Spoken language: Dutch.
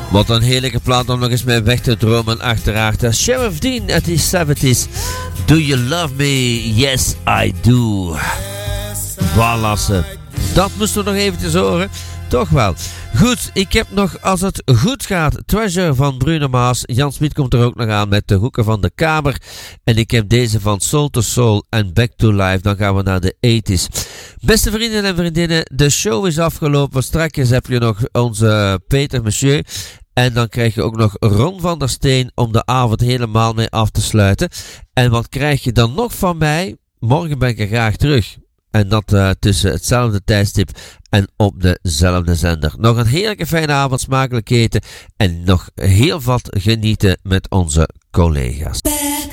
Wat een heerlijke plaat om nog eens mee weg te dromen uiteraard. Sheriff Dean uit die 70s. Do you love me? Yes, I do. Wallassen. Dat moesten we nog eventjes horen. Toch wel. Goed, ik heb nog, als het goed gaat, Treasure van Bruno Mars. Jan Smit komt er ook nog aan met de hoeken van de kamer. En ik heb deze van Soul to Soul en Back to Life. Dan gaan we naar de 80s. Beste vrienden en vriendinnen, de show is afgelopen. Straks heb je nog onze Peter Monsieur. En dan krijg je ook nog Ron van der Steen om de avond helemaal mee af te sluiten. En wat krijg je dan nog van mij? Morgen ben ik er graag terug. En dat tussen hetzelfde tijdstip en op dezelfde zender. Nog een heerlijke fijne avond, smakelijk eten. En nog heel wat genieten met onze collega's.